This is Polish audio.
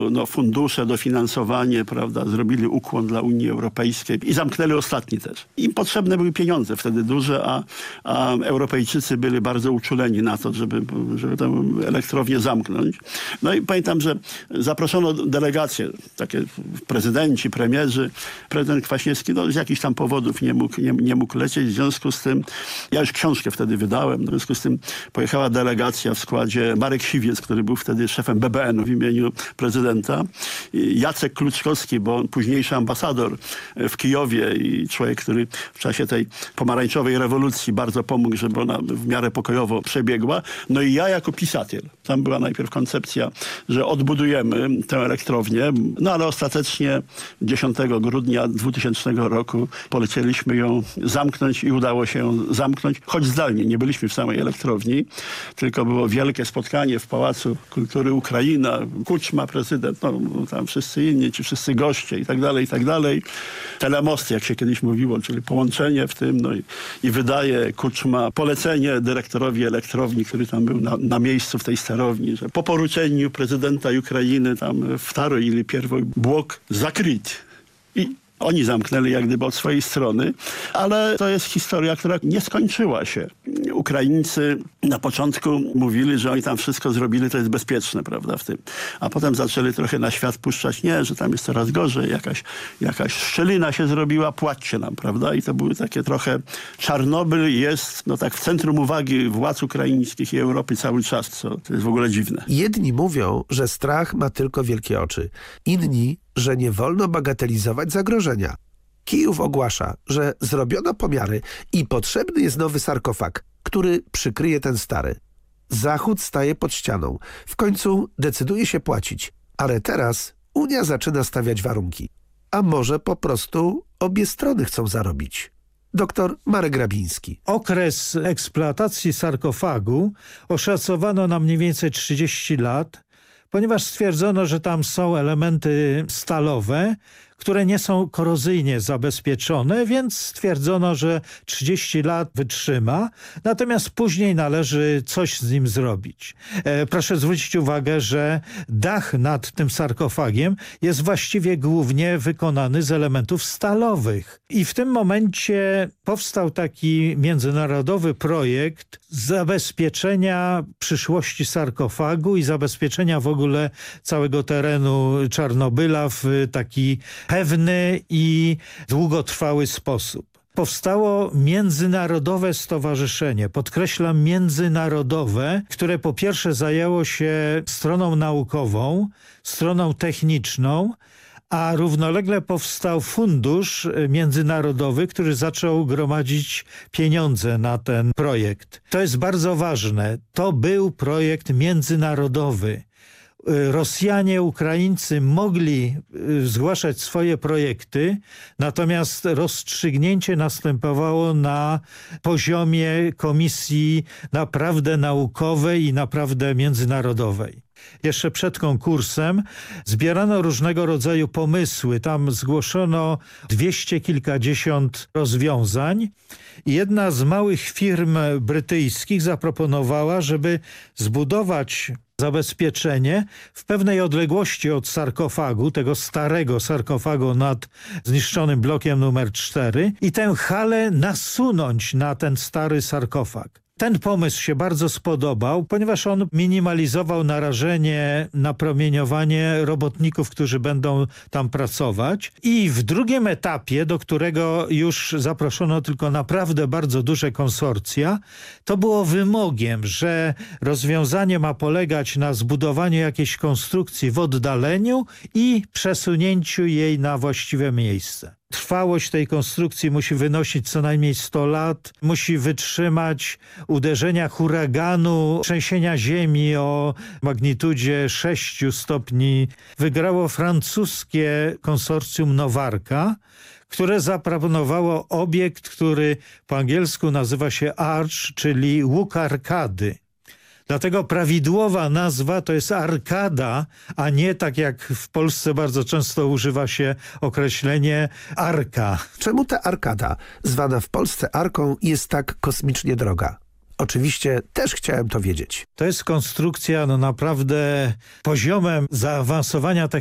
fundusze, dofinansowanie, prawda, zrobili ukłon dla Unii Europejskiej i zamknęli ostatni też. Im potrzebne były pieniądze wtedy duże, a Europejczycy byli bardzo uczuleni na to, żeby tę elektrownię zamknąć. No i pamiętam, że zaproszono delegacje, takie prezydenci, premierzy. Prezydent Kwaśniewski z jakichś tam powodów nie mógł lecieć. W związku z tym, ja już książkę wtedy wydałem, w związku z tym pojechała delegacja w składzie Marek Siwiec, który był wtedy szefem BBN-u w imieniu prezydenta. Jacek Kluczkowski, bo on późniejszy ambasador w Kijowie i człowiek, który w czasie tej pomarańczowej rewolucji bardzo pomógł, żeby ona w miarę pokojowo przebiegła. No i ja jako pisatel. Tam była najpierw koncepcja, że odbudujemy tę elektrownię, no ale ostatecznie 10 grudnia 2000 roku polecieliśmy ją zamknąć i udało się ją zamknąć, choć zdalnie. Nie byliśmy w samej elektrowni, tylko było wielkie spotkanie w Pałacu Kultury Ukraina, Kuczma, prezydent, tam wszyscy inni, ci wszyscy goście i tak dalej. Telemost, jak się kiedyś mówiło, czyli połączenie w tym, i wydaje Kuczma polecenie dyrektorowi elektrowni, który tam był na miejscu w tej sterowni, że po poruczeniu prezydenta Ukrainy tam wторой или первый blok zakryć. I oni zamknęli jak gdyby od swojej strony, ale to jest historia, która nie skończyła się. Ukraińcy na początku mówili, że oni tam wszystko zrobili, to jest bezpieczne, prawda, w tym. A potem zaczęli trochę na świat puszczać, nie, że tam jest coraz gorzej, jakaś szczelina się zrobiła, płaćcie nam, prawda. I to były takie trochę... Czarnobyl jest, tak w centrum uwagi władz ukraińskich i Europy cały czas, co to jest w ogóle dziwne. Jedni mówią, że strach ma tylko wielkie oczy. Inni, że nie wolno bagatelizować zagrożenia. Kijów ogłasza, że zrobiono pomiary i potrzebny jest nowy sarkofag, który przykryje ten stary. Zachód staje pod ścianą. W końcu decyduje się płacić. Ale teraz Unia zaczyna stawiać warunki. A może po prostu obie strony chcą zarobić. Dr Marek Grabiński. Okres eksploatacji sarkofagu oszacowano na mniej więcej 30 lat, ponieważ stwierdzono, że tam są elementy stalowe, które nie są korozyjnie zabezpieczone, więc stwierdzono, że 30 lat wytrzyma, natomiast później należy coś z nim zrobić. Proszę zwrócić uwagę, że dach nad tym sarkofagiem jest właściwie głównie wykonany z elementów stalowych. I w tym momencie powstał taki międzynarodowy projekt zabezpieczenia przyszłości sarkofagu i zabezpieczenia w ogóle całego terenu Czarnobyla w taki pewny i długotrwały sposób. Powstało międzynarodowe stowarzyszenie, podkreślam międzynarodowe, które po pierwsze zajęło się stroną naukową, stroną techniczną, a równolegle powstał fundusz międzynarodowy, który zaczął gromadzić pieniądze na ten projekt. To jest bardzo ważne. To był projekt międzynarodowy. Rosjanie, Ukraińcy mogli zgłaszać swoje projekty, natomiast rozstrzygnięcie następowało na poziomie komisji naprawdę naukowej i naprawdę międzynarodowej. Jeszcze przed konkursem zbierano różnego rodzaju pomysły. Tam zgłoszono 200 kilkadziesiąt rozwiązań i jedna z małych firm brytyjskich zaproponowała, żeby zbudować zabezpieczenie w pewnej odległości od sarkofagu, tego starego sarkofagu nad zniszczonym blokiem numer 4 i tę halę nasunąć na ten stary sarkofag. Ten pomysł się bardzo spodobał, ponieważ on minimalizował narażenie na promieniowanie robotników, którzy będą tam pracować. I w drugim etapie, do którego już zaproszono tylko naprawdę bardzo duże konsorcja, to było wymogiem, że rozwiązanie ma polegać na zbudowaniu jakiejś konstrukcji w oddaleniu i przesunięciu jej na właściwe miejsce. Trwałość tej konstrukcji musi wynosić co najmniej 100 lat, musi wytrzymać uderzenia huraganu, trzęsienia ziemi o magnitudzie 6 stopni. Wygrało francuskie konsorcjum Novarka, które zaproponowało obiekt, który po angielsku nazywa się Arch, czyli łuk arkady. Dlatego prawidłowa nazwa to jest arkada, a nie tak jak w Polsce bardzo często używa się określenie arka. Czemu ta arkada, zwana w Polsce arką, jest tak kosmicznie droga? Oczywiście też chciałem to wiedzieć. To jest konstrukcja naprawdę poziomem zaawansowania